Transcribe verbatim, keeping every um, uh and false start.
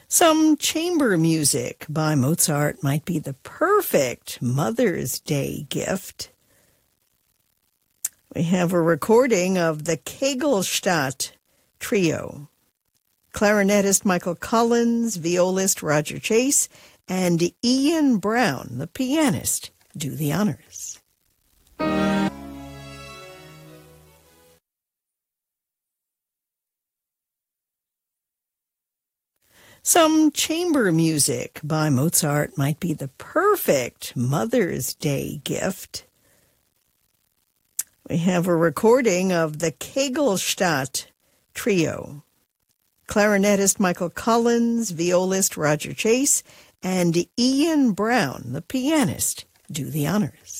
Some chamber music by Mozart might be the perfect Mother's Day gift. We have a recording of the Kegelstadt Trio. Clarinetist Michael Collins, violist Roger Chase, and Ian Brown, the pianist, do the honors. Some chamber music by Mozart might be the perfect Mother's Day gift. We have a recording of the Kegelstadt Trio. Clarinetist Michael Collins, violist Roger Chase, and Ian Brown, the pianist, do the honors.